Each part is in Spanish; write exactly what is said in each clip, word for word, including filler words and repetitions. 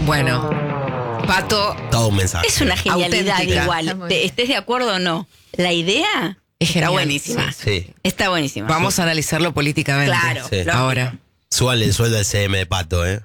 Bueno, Pato, todo un mensaje. Es una genialidad Auténtica. igual. Te- estés de acuerdo o no. La idea es está genial. buenísima. Sí. Está buenísima. Vamos a analizarlo políticamente. Claro. Sí. lógico. Ahora. Súbanle el sueldo al C M de Pato, ¿eh?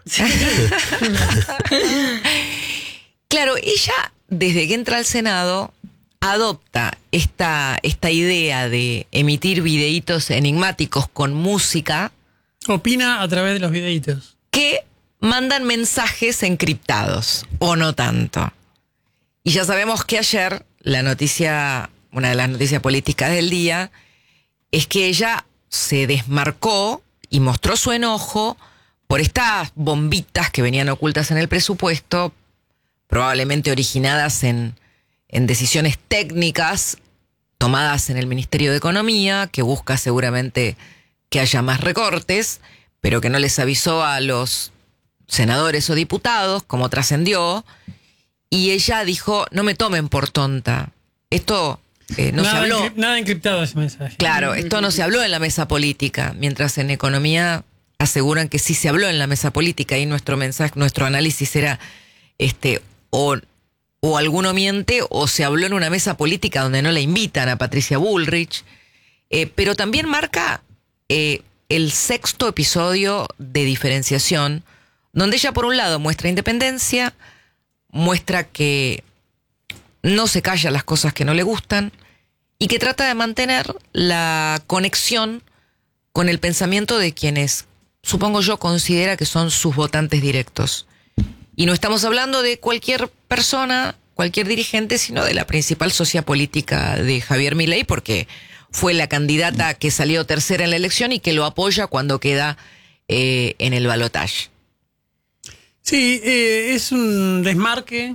Claro, ella, desde que entra al Senado, adopta esta, esta idea de emitir videitos enigmáticos con música Opina a través de los videitos. que mandan mensajes encriptados, o no tanto. Y ya sabemos que ayer la noticia, una de las noticias políticas del día, es que ella se desmarcó y mostró su enojo por estas bombitas que venían ocultas en el presupuesto, probablemente originadas en, en decisiones técnicas tomadas en el Ministerio de Economía, que busca seguramente que haya más recortes, pero que no les avisó a los senadores o diputados, como trascendió, y ella dijo, no me tomen por tonta. Esto eh, no nada, se habló. encri- nada encriptado ese mensaje. Claro, esto no se habló en la mesa política, mientras en economía aseguran que sí se habló en la mesa política y nuestro mensaje, nuestro análisis era este o, o alguno miente o se habló en una mesa política donde no la invitan a Patricia Bullrich, eh, pero también marca eh, el sexto episodio de diferenciación, donde ella por un lado muestra independencia, muestra que no se calla las cosas que no le gustan y que trata de mantener la conexión con el pensamiento de quienes, supongo yo, considera que son sus votantes directos. Y no estamos hablando de cualquier persona, cualquier dirigente, sino de la principal socia política de Javier Milei, porque fue la candidata que salió tercera en la elección y que lo apoya cuando queda eh, en el balotaje. Sí, eh, es un desmarque.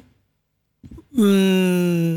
Mm,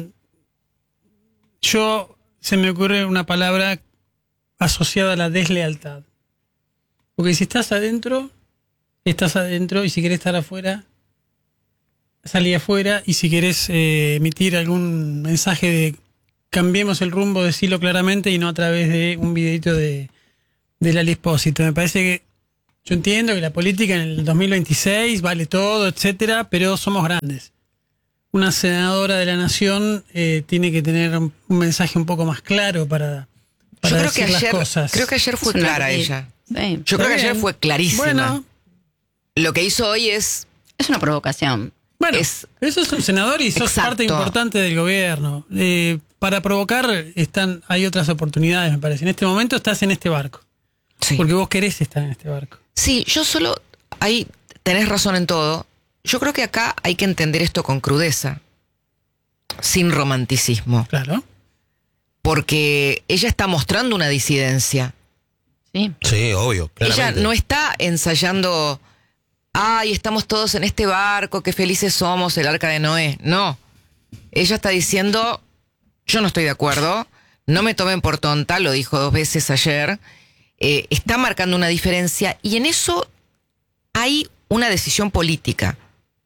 yo, se me ocurre una palabra asociada a la deslealtad. Porque si estás adentro, estás adentro, y si querés estar afuera, salí afuera, y si querés eh, emitir algún mensaje de cambiemos el rumbo, decirlo claramente y no a través de un videito de, de Lali Espósito. Me parece que yo entiendo que la política en el dos mil veintiséis vale todo, etcétera, pero somos grandes. Una senadora de la nación eh, tiene que tener un, un mensaje un poco más claro para, para Yo creo decir que ayer, las cosas. creo que ayer fue Es una- clara sí. ella. Sí. Yo creo que bien. ayer fue clarísima. Bueno, Lo que hizo hoy es Es una provocación. bueno Es- eso es un senador y sos Exacto. parte importante del gobierno. Eh, para provocar están hay otras oportunidades, me parece. En este momento estás en este barco, sí. porque vos querés estar en este barco. Sí, yo solo, ahí tenés razón en todo. Yo creo que acá hay que entender esto con crudeza, sin romanticismo, Claro. porque ella está mostrando una disidencia. Sí. Sí, obvio, Ella claramente. no está ensayando, ay, estamos todos en este barco, qué felices somos, el arca de Noé. No, ella está diciendo, yo no estoy de acuerdo, no me tomen por tonta, lo dijo dos veces ayer. Eh, está marcando una diferencia y en eso hay una decisión política.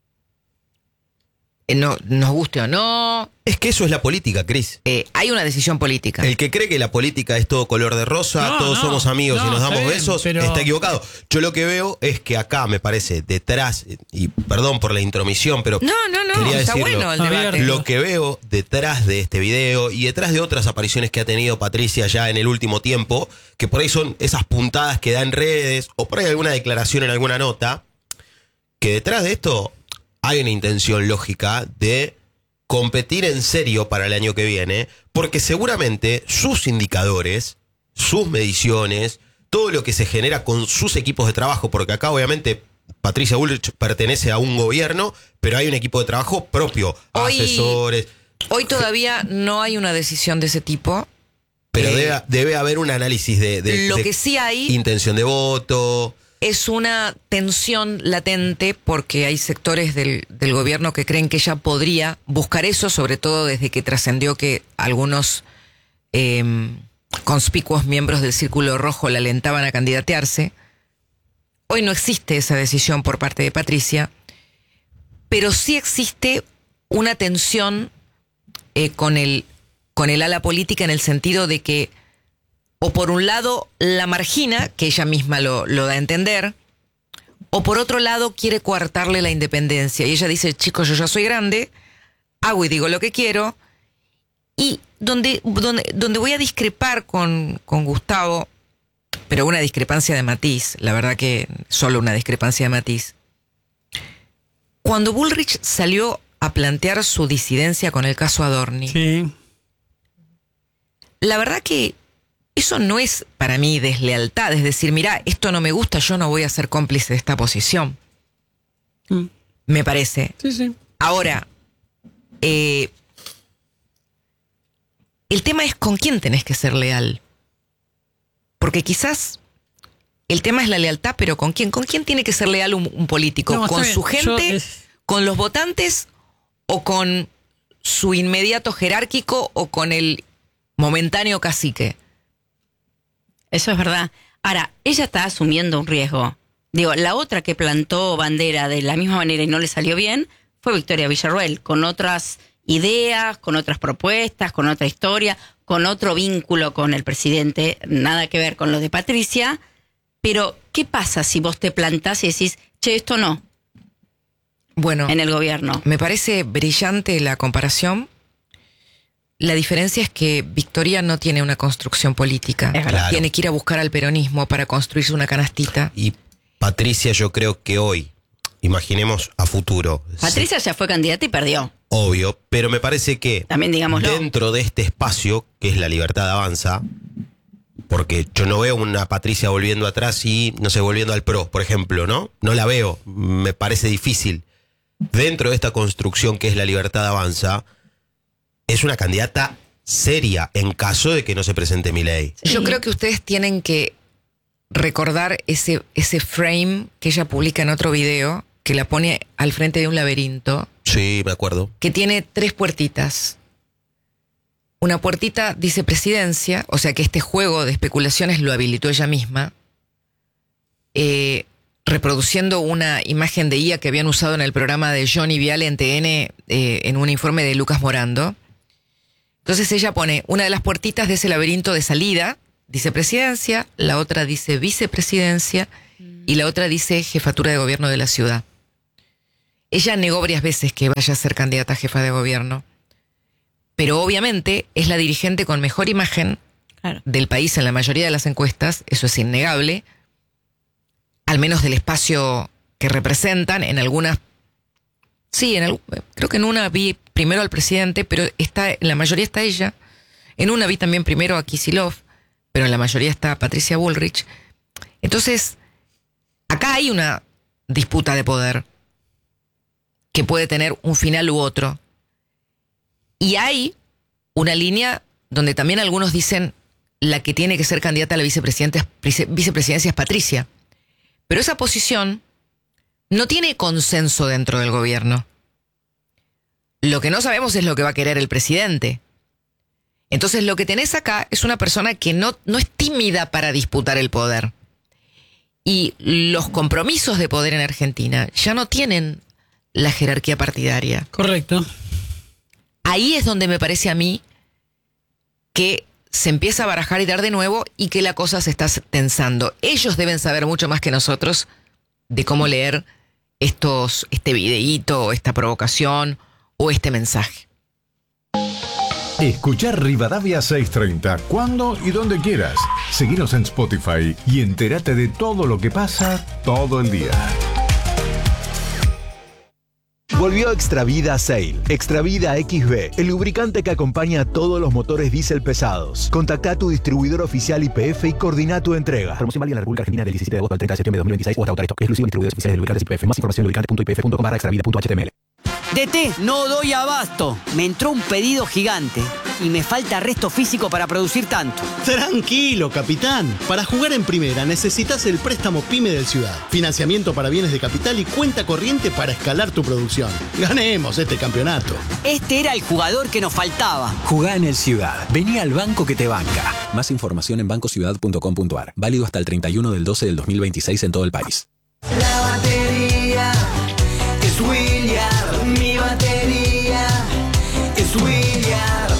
Eh, no, nos guste o no, Es que eso es la política, Cris. eh, hay una decisión política. El que cree que la política es todo color de rosa, No, todos no, somos amigos no, y nos está damos bien, besos, pero- está equivocado. Yo lo que veo es que acá me parece detrás, y perdón por la intromisión, pero No, no, no, quería está decirlo. bueno el Abierto. debate. Lo que veo detrás de este video y detrás de otras apariciones que ha tenido Patricia ya en el último tiempo, que por ahí son esas puntadas que da en redes o por ahí alguna declaración en alguna nota, que detrás de esto hay una intención lógica de competir en serio para el año que viene, porque seguramente sus indicadores, sus mediciones, todo lo que se genera con sus equipos de trabajo, porque acá obviamente Patricia Bullrich pertenece a un gobierno, pero hay un equipo de trabajo propio, Hoy- asesores, Hoy todavía no hay una decisión de ese tipo. pero Eh, debe, debe haber un análisis de, de- Lo de que sí hay intención de voto. es una tensión latente porque hay sectores del, del gobierno que creen que ella podría buscar eso, sobre todo desde que trascendió que algunos eh, conspicuos miembros del Círculo Rojo la alentaban a candidatearse. Hoy no existe esa decisión por parte de Patricia, pero sí existe una tensión eh, con el, con el ala política en el sentido de que o por un lado la margina, que ella misma lo, lo da a entender, o por otro lado quiere coartarle la independencia. Y ella dice, chicos, yo ya soy grande, hago y digo lo que quiero. Y donde, donde, donde voy a discrepar con, con Gustavo, pero una discrepancia de matiz, la verdad que solo una discrepancia de matiz. Cuando Bullrich salió a plantear su disidencia con el caso Adorni, Sí. la verdad que eso no es para mí deslealtad, es decir, mirá, esto no me gusta, yo no voy a ser cómplice de esta posición. Mm. Me parece. Sí, sí. Ahora, eh, el tema es con quién tenés que ser leal. Porque quizás el tema es la lealtad, pero ¿con quién? ¿Con quién tiene que ser leal un, un político? No, está ¿Con bien. su gente? Yo es- ¿Con los votantes? ¿O con su inmediato jerárquico? ¿O con el momentáneo cacique? Eso es verdad. Ahora, ella está asumiendo un riesgo. Digo, la otra que plantó bandera de la misma manera y no le salió bien fue Victoria Villarruel, con otras ideas, con otras propuestas, con otra historia, con otro vínculo con el presidente, nada que ver con lo de Patricia. Pero, ¿qué pasa si vos te plantás y decís, che, esto no, Bueno, en el gobierno? me parece brillante la comparación. La diferencia es que Victoria no tiene una construcción política. Es verdad. Claro. Tiene que ir a buscar al peronismo para construirse una canastita. Y Patricia, yo creo que hoy, imaginemos a futuro. Patricia ya fue candidata y perdió. Obvio, pero me parece que También digámoslo. dentro de este espacio, que es la libertad avanza, porque yo no veo una Patricia volviendo atrás y, no sé, volviendo al PRO, por ejemplo, ¿no? No la veo, me parece difícil. Dentro de esta construcción que es la libertad avanza, es una candidata seria en caso de que no se presente Milei. Yo creo que ustedes tienen que recordar ese, ese frame que ella publica en otro video, que la pone al frente de un laberinto, Sí, me acuerdo. que tiene tres puertitas. Una puertita dice presidencia, o sea que este juego de especulaciones lo habilitó ella misma, eh, reproduciendo una imagen de I A que habían usado en el programa de Johnny Viale en T N, eh, en un informe de Lucas Morando. Entonces ella pone una de las puertitas de ese laberinto de salida, dice presidencia, la otra dice vicepresidencia y la otra dice jefatura de gobierno de la ciudad. Ella negó varias veces que vaya a ser candidata a jefa de gobierno, pero obviamente es la dirigente con mejor imagen Claro. del país en la mayoría de las encuestas, eso es innegable, al menos del espacio que representan. En algunas, sí, en algu- creo que en una vi primero al presidente, pero está, en la mayoría está ella. En una vi también primero a Kicillof, pero en la mayoría está Patricia Bullrich. Entonces, acá hay una disputa de poder que puede tener un final u otro. Y hay una línea donde también algunos dicen la que tiene que ser candidata a la vicepresidenta, vicepresidencia es Patricia. Pero esa posición no tiene consenso dentro del gobierno. Lo que no sabemos es lo que va a querer el presidente. Entonces lo que tenés acá es una persona que no, no es tímida para disputar el poder. Y los compromisos de poder en Argentina ya no tienen la jerarquía partidaria. Correcto. Ahí es donde me parece a mí que se empieza a barajar y dar de nuevo y que la cosa se está tensando. Ellos deben saber mucho más que nosotros de cómo leer estos, este videíto, o esta provocación o este mensaje. Escuchar Rivadavia seiscientos treinta cuando y donde quieras. Seguinos en Spotify y entérate de todo lo que pasa todo el día. Volvió Extravida Sail. Extravida X B, el lubricante que acompaña a todos los motores diésel pesados. Contacta a tu distribuidor oficial Y P F y coordina tu entrega. Promoción válida en la República Argentina del diecisiete de agosto al treinta de septiembre de dos mil veintiséis o hasta agotar stock. Exclusivo en distribuidores oficiales de lubricantes Y P F. Más información en lubricante punto i p f punto com barra extravida punto h t m l. D T, no doy abasto. Me entró un pedido gigante y me falta resto físico para producir tanto. Tranquilo, capitán. Para jugar en primera necesitas el préstamo PYME del Ciudad. Financiamiento para bienes de capital y cuenta corriente para escalar tu producción. Ganemos este campeonato. Este era el jugador que nos faltaba. Jugá en el Ciudad. Vení al banco que te banca. Más información en banco ciudad punto com punto a r. Válido hasta el treinta y uno del doce del dos mil veintiséis en todo el país. La batería es William. Mi batería es William.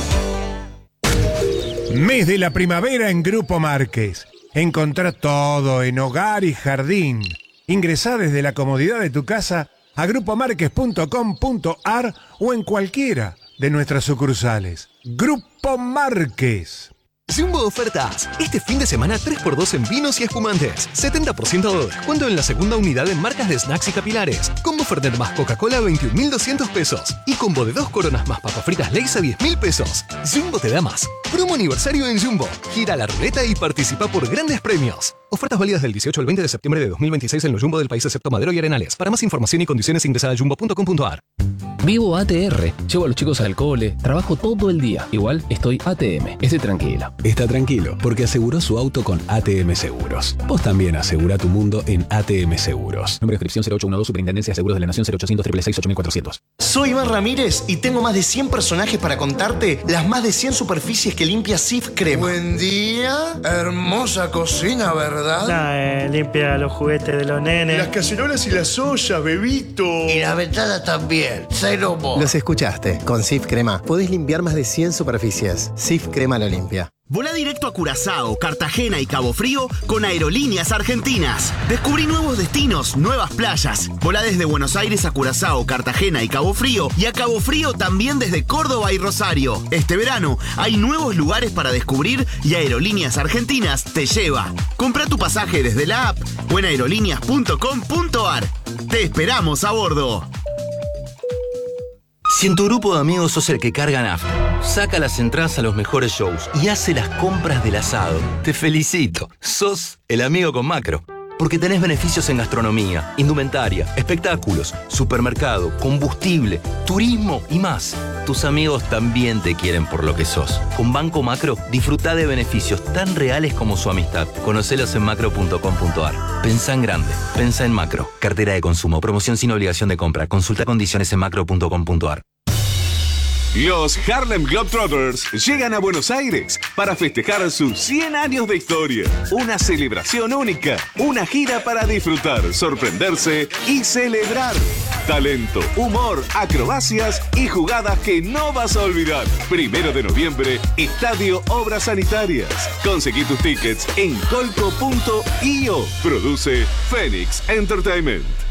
Mes de la primavera en Grupo Márquez. Encontrá todo en hogar y jardín. Ingresá desde la comodidad de tu casa a grupo marques punto com punto ar o en cualquiera de nuestras sucursales. Grupo Marques. Jumbo ofertas. Este fin de semana tres por dos en vinos y espumantes. setenta por ciento de descuento en la segunda unidad en marcas de snacks y capilares. Combo Fernet más Coca-Cola a veintiún mil doscientos pesos. Y combo de dos coronas más papas fritas Lay's a diez mil pesos. Jumbo te da más. Promo aniversario en Jumbo. Gira la ruleta y participa por grandes premios. Ofertas válidas del dieciocho al veinte de septiembre de dos mil veintiséis en los Jumbo del país excepto Madero y Arenales. Para más información y condiciones ingresa a jumbo punto com punto ar. Vivo A T R, llevo a los chicos al cole, trabajo todo el día. Igual estoy A T M, esté tranquilo. Está tranquilo, porque aseguró su auto con A T M Seguros. Vos también asegura tu mundo en A T M Seguros. Número de inscripción cero ocho uno dos, Superintendencia de Seguros de la Nación cero ochocientos, seiscientos sesenta y seis, ocho mil cuatrocientos. Soy Iván Ramírez y tengo más de cien personajes para contarte las más de cien superficies que limpia Sif Crema. Buen día, hermosa cocina, ¿verdad? Nah, eh, limpia los juguetes de los nenes. Las cacerolas y las ollas, bebito. Y la ventana también. Los escuchaste. Con Sif Crema podés limpiar más de cien superficies. Sif Crema lo limpia. Volá directo a Curazao, Cartagena y Cabo Frío con Aerolíneas Argentinas. Descubrí nuevos destinos, nuevas playas. Volá desde Buenos Aires a Curazao, Cartagena y Cabo Frío y a Cabo Frío también desde Córdoba y Rosario. Este verano hay nuevos lugares para descubrir y Aerolíneas Argentinas te lleva. Comprá tu pasaje desde la app o en aerolíneas punto com punto ar. Te esperamos a bordo. Si en tu grupo de amigos sos el que carga nafta, saca las entradas a los mejores shows y hace las compras del asado, te felicito. Sos el amigo con Macro. Porque tenés beneficios en gastronomía, indumentaria, espectáculos, supermercado, combustible, turismo y más. Tus amigos también te quieren por lo que sos. Con Banco Macro, disfrutá de beneficios tan reales como su amistad. Conocelos en macro punto com punto ar. Pensá en grande. Pensá en Macro. Cartera de consumo. Promoción sin obligación de compra. Consulta condiciones en macro punto com punto ar. Los Harlem Globetrotters llegan a Buenos Aires para festejar sus cien años de historia. Una celebración única, una gira para disfrutar, sorprenderse y celebrar. Talento, humor, acrobacias y jugadas que no vas a olvidar. Primero de noviembre, Estadio Obras Sanitarias. Conseguí tus tickets en colco punto io. Produce Phoenix Entertainment.